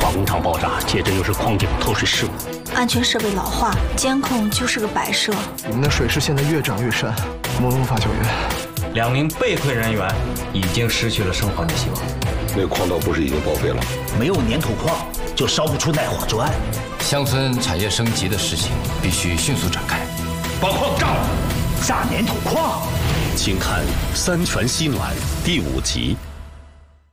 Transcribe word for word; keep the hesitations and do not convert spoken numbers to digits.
工厂爆炸，接着又是矿井透水事故， 安全设备老化，监控就是个摆设。 你们的水势现在越涨越深，我们无法救援。 两名被困人员已经失去了生还的希望。 那矿道不是已经报废了？ 没有粘土矿就烧不出耐火砖。 乡村产业升级的事情必须迅速展开。 挖矿炸了，炸粘土矿。 请看《三全西暖》第五集。